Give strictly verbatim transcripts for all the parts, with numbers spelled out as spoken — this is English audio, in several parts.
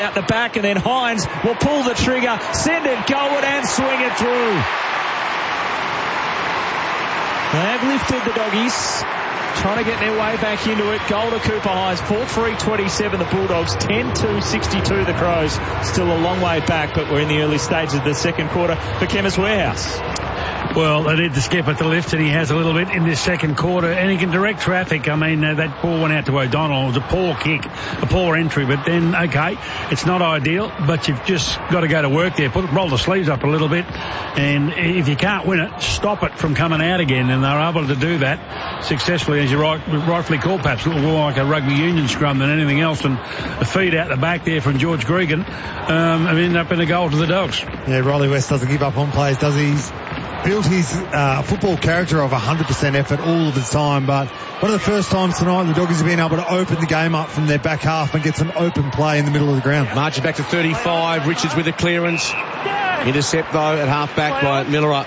Out the back, and then Hines will pull the trigger, send it goalward and swing it through. They've lifted the doggies, trying to get their way back into it. Goal to Cooper Hines, four three twenty-seven the Bulldogs, ten two sixty-two the Crows. Still a long way back, but we're in the early stages of the second quarter for Chemist Warehouse. Well, they need to step at the lift, and he has a little bit in this second quarter, and he can direct traffic. I mean, uh, that ball went out to O'Donnell. It was a poor kick, a poor entry, but then, okay, it's not ideal, but you've just got to go to work there. Put roll the sleeves up a little bit, and if you can't win it, stop it from coming out again, and they're able to do that successfully, as you right, rightfully called, perhaps a little more like a rugby union scrum than anything else, and a feed out the back there from George Gregan, um, and end up in a goal to the Dogs. Yeah, Riley West doesn't give up on plays, does he? He's built his uh, football character of one hundred percent effort all of the time, but one of the first times tonight the Doggies have been able to open the game up from their back half and get some open play in the middle of the ground. Marching back to thirty-five, Richards with the clearance. Intercept though at half back by Miller.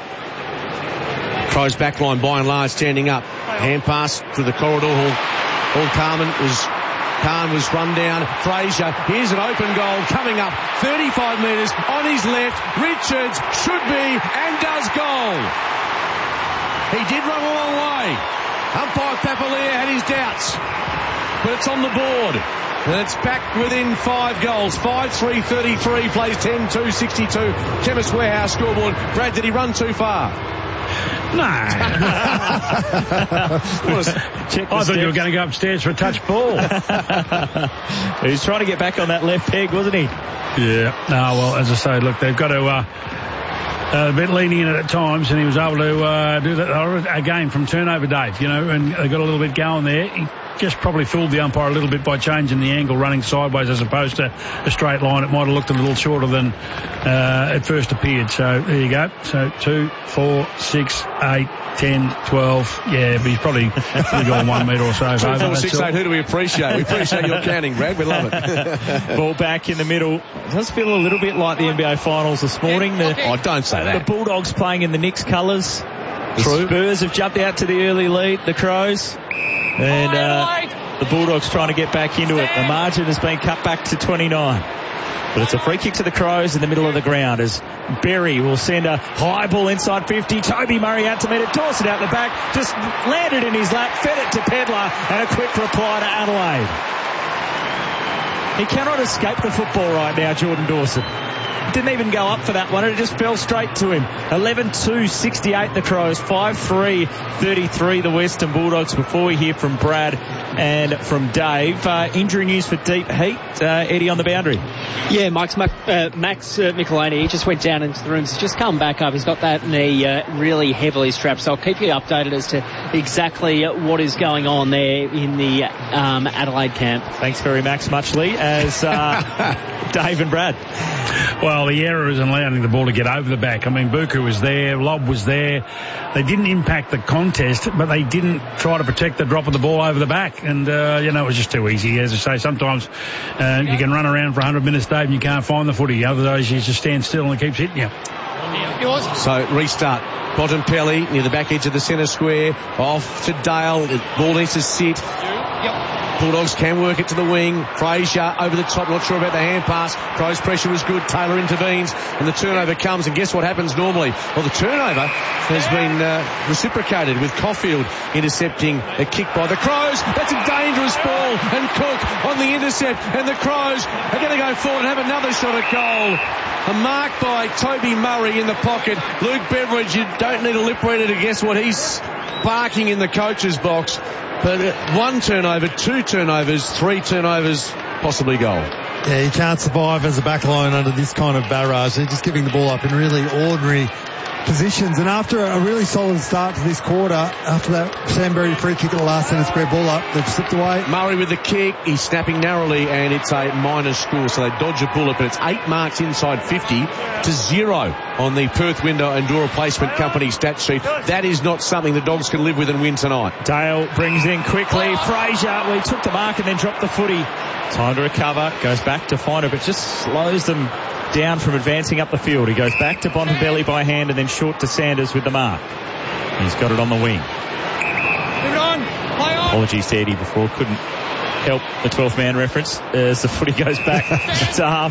Crows back line by and large standing up. Hand pass to the corridor. Hall, Hall Carman was Khan was run down. Fraser, here's an open goal coming up. thirty-five metres on his left. Richards should be and does goal. He did run a long way. Umpire Papalia had his doubts, but it's on the board. And it's back within five goals. five three thirty-three plays ten two sixty-two. Chemist Warehouse scoreboard. Brad, did he run too far? No. I thought you were going to go upstairs for a touch ball. He was trying to get back on that left peg, wasn't he? Yeah. No, well, as I say, look, they've got to... Uh, Uh, a bit lenient at times, and he was able to uh, do that again from turnover, Dave, you know, and they got a little bit going there. He just probably fooled the umpire a little bit by changing the angle, running sideways as opposed to a straight line. It might have looked a little shorter than uh, it first appeared. So there you go. So two, four, six, eight, ten, twelve. Yeah, but he's probably, probably gone one metre or so. Two, four, six, eight. Who do we appreciate? We appreciate your counting, Brad. We love it. Ball back in the middle. It does feel a little bit like the N B A Finals this morning. The, oh, don't say that. The Bulldogs playing in the Knicks colours. The Spurs have jumped out to the early lead, the Crows. And uh, the Bulldogs trying to get back into it. The margin has been cut back to twenty-nine. But it's a free kick to the Crows in the middle of the ground as Berry will send a high ball inside fifty. Toby Murray out to meet it. Toss it out the back. Just landed in his lap. Fed it to Pedlar. And a quick reply to Adelaide. He cannot escape the football right now, Jordan Dawson. Didn't even go up for that one. It just fell straight to him. eleven two sixty-eight the Crows. five three thirty-three the Western Bulldogs. Before we hear from Brad and from Dave, uh, injury news for Deep Heat. Uh, Eddie on the boundary. Yeah, Mike's, uh, Max uh, Michelini, he just went down into the rooms. He's just come back up. He's got that knee uh, really heavily strapped. So I'll keep you updated as to exactly what is going on there in the um, Adelaide camp. Thanks very much, Muchley, as uh, Dave and Brad. Well, the error is in allowing the ball to get over the back. I mean, Buku was there, Lobb was there. They didn't impact the contest, but they didn't try to protect the drop of the ball over the back. And, uh, you know, it was just too easy. As I say, sometimes uh, you can run around for one hundred minutes, Dave, and you can't find the footy. Otherwise, you just stand still and it keeps hitting you. So, restart. Bontempelli near the back edge of the centre square. Off to Dale. The ball needs to sit. Bulldogs can work it to the wing. Fraser over the top, not sure about the hand pass. Crows pressure was good. Taylor intervenes and the turnover comes, and guess what happens normally? Well, the turnover has been uh, reciprocated with Caulfield intercepting a kick by the Crows. That's a dangerous ball, and Cook on the intercept, and the Crows are going to go forward and have another shot at goal. A mark by Toby Murray in the pocket. Luke Beveridge, you don't need a lip reader to guess what he's barking in the coach's box. But one turnover, two turnovers, three turnovers, possibly goal. Yeah, you can't survive as a backline under this kind of barrage. They're just giving the ball up in really ordinary positions. And after a really solid start to this quarter, after that Sam Berry free kick at the last centre square ball up, they've slipped away. Murray with the kick, he's snapping narrowly, and it's a minor score, so they dodge a bullet, but it's eight marks inside fifty to zero on the Perth Window and Door Replacement Company stat sheet. That is not something the Dogs can live with and win tonight. Dale brings in quickly. Fraser, well, he took the mark and then dropped the footy. Time to recover, goes back to find it, but just slows them down from advancing up the field. He goes back to Bontempelli by hand and then short to Sanders with the mark. He's got it on the wing. Move on. Play on. Apologies to Eddie before, couldn't help the twelfth man reference as the footy goes back to half